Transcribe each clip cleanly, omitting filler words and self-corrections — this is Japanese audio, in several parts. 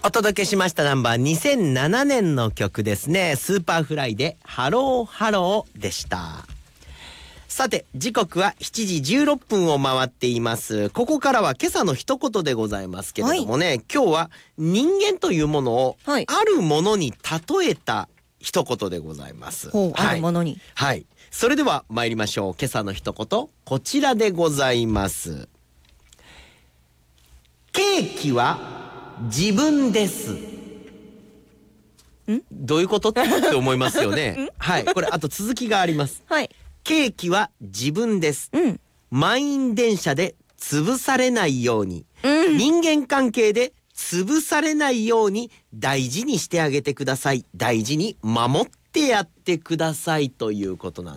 お届けしましたナンバー2007年の曲ですね。スーパーフライでハローハローでした。さて時刻は7時16分を回っています。ここからは今朝の一言でございますけれどもね、今日は人間というものをあるものに例えた一言でございます。 あるものに。 はい。それでは参りましょう。今朝の一言、こちらでございます。ケーキは自分です。どういうことって思いますよね。はい。これあと続きがあります。 はい。 ケーキは自分です。満員電車で潰されないように、人間関係で潰されないように大事にしてあげてください。大事に守ってやってくださいということなんです。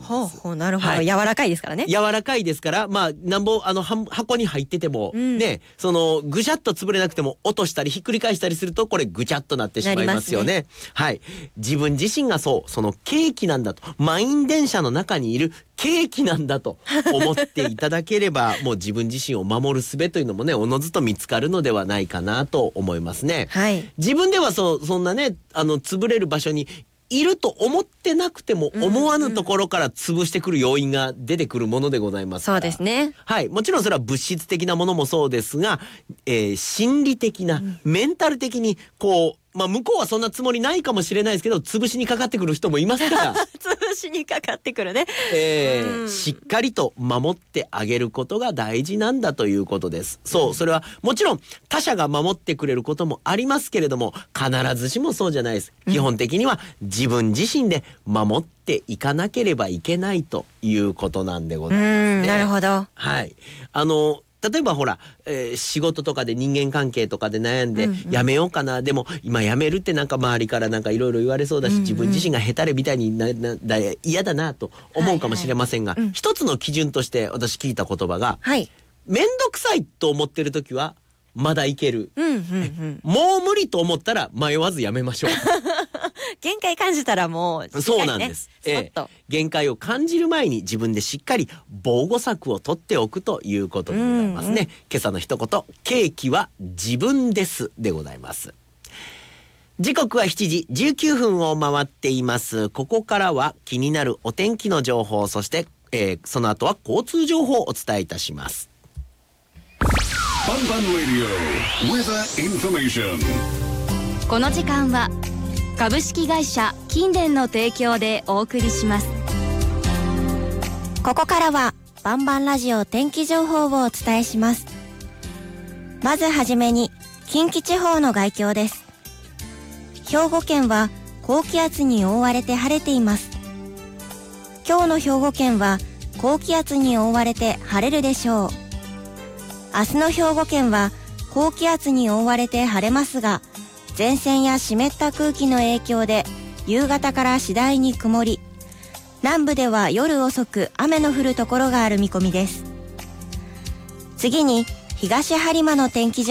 なるほど、はい、柔らかいですからね。 柔らかいですから、まあなんぼ箱に入ってても、ね、そのぐしゃっと潰れなくても落としたりひっくり返したりするとこれぐちゃっとなってしまいますよね。はい。自分自身がそのケーキなんだと、満員電車の中にいるケーキなんだと思っていただければもう自分自身を守る術というのもね、おのずと見つかるのではないかなと思いますね。 はい。 自分ではそんなね、潰れる場所にいると思ってなくても思わぬところから潰してくる要因が出てくるものでございますから。 そうですね。 はい。もちろんそれは物質的なものもそうですが、心理的な、メンタル的にこう、まあ向こうはそんなつもりないかもしれないですけど、潰しにかかってくる人もいますから。 潰しにかかってくるね。 しっかりと守ってあげることが大事なんだということです。そう、それはもちろん他者が守ってくれることもありますけれども、必ずしもそうじゃないです。基本的には自分自身で守っていかなければいけないということなんでございますね。 なるほど。 はい。例えばほら、仕事とかで人間関係とかで悩んでやめようかな、でも今やめるってなんか周りからなんかいろいろ言われそうだし、自分自身がヘタレみたいに嫌だなと思うかもしれませんが、一つの基準として私聞いた言葉が、めんどくさいと思ってる時はまだいける、もう無理と思ったら迷わずやめましょう。 限界感じたらもう、 そうなんです。限界を感じる前に自分でしっかり防護策を取っておくということでございますね。今朝の一言、ケーキは自分ですでございます。時刻は7時19分を回っています。ここからは気になるお天気の情報、そして、その後は交通情報をお伝えいたします。 バンバンラディオ Weather Information。 この時間は株式会社金電の提供でお送りします。 ここからはバンバンラジオ天気情報をお伝えします。まずはじめに近畿地方の概況です。兵庫県は高気圧に覆われて晴れています。今日の兵庫県は高気圧に覆われて晴れるでしょう。明日の兵庫県は高気圧に覆われて晴れますが、前線や湿った空気の影響で夕方から次第に曇り、南部では夜遅く雨の降るところがある見込みです。次に東播磨の天気